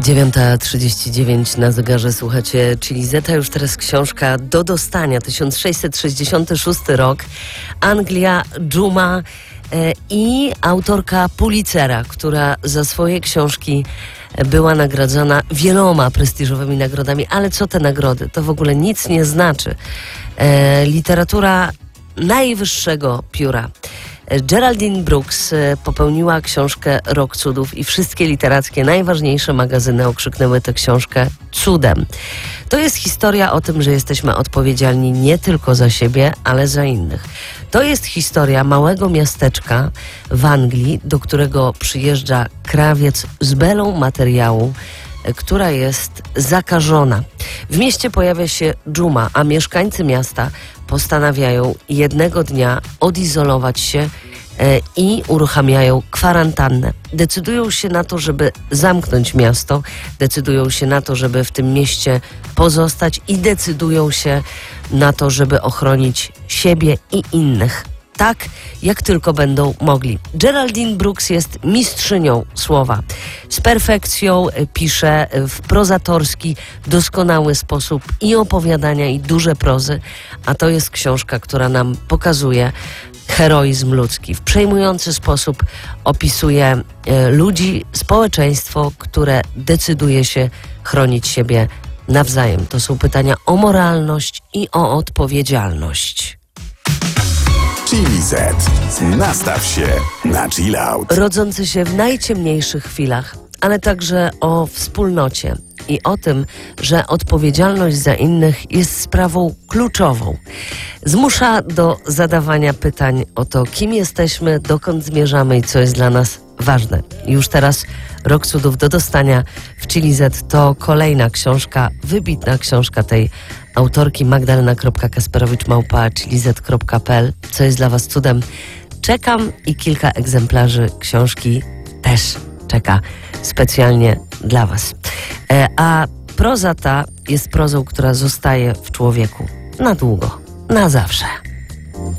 9:39 na zegarze, słuchacie Chili Zeta. Już teraz książka do dostania, 1666 rok, Anglia, Dżuma i autorka Pulitzera, która za swoje książki była nagradzana wieloma prestiżowymi nagrodami, ale co te nagrody? To w ogóle nic nie znaczy. Literatura najwyższego pióra. Geraldine Brooks popełniła książkę Rok Cudów i wszystkie literackie, najważniejsze magazyny okrzyknęły tę książkę cudem. To jest historia o tym, że jesteśmy odpowiedzialni nie tylko za siebie, ale za innych. To jest historia małego miasteczka w Anglii, do którego przyjeżdża krawiec z belą materiału, która jest zakażona. W mieście pojawia się dżuma, a mieszkańcy miasta postanawiają jednego dnia odizolować się i uruchamiają kwarantannę. Decydują się na to, żeby zamknąć miasto, decydują się na to, żeby w tym mieście pozostać i decydują się na to, żeby ochronić siebie i innych. Tak, jak tylko będą mogli. Geraldine Brooks jest mistrzynią słowa. Z perfekcją pisze w prozatorski, doskonały sposób i opowiadania, i duże prozy, a to jest książka, która nam pokazuje heroizm ludzki. W przejmujący sposób opisuje ludzi, społeczeństwo, które decyduje się chronić siebie nawzajem. To są pytania o moralność i o odpowiedzialność. Chili Z. Nastaw się na chill out. Rodzący się w najciemniejszych chwilach, ale także o wspólnocie i o tym, że odpowiedzialność za innych jest sprawą kluczową. Zmusza do zadawania pytań o to, kim jesteśmy, dokąd zmierzamy i co jest dla nas ważne. Już teraz Rok Cudów do dostania w Chili Z to kolejna książka, wybitna książka tej autorki magdalena.kasperowicz@chiliz.pl. Co jest dla was cudem? Czekam i kilka egzemplarzy książki też czeka specjalnie dla was. A proza ta jest prozą, która zostaje w człowieku na długo, na zawsze.